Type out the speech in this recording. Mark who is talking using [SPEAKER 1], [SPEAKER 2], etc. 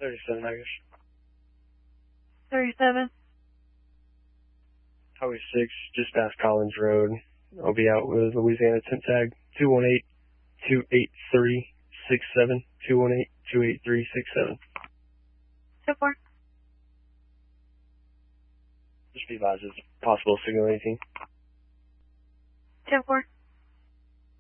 [SPEAKER 1] 37, I guess.
[SPEAKER 2] 37.
[SPEAKER 1] Highway 6, just past Collins Road. I'll be out with Louisiana tent tag 218-283-67. 218-283-67.
[SPEAKER 2] 10-4.
[SPEAKER 1] Just be advised, it's possible signal 18.
[SPEAKER 2] 10-4.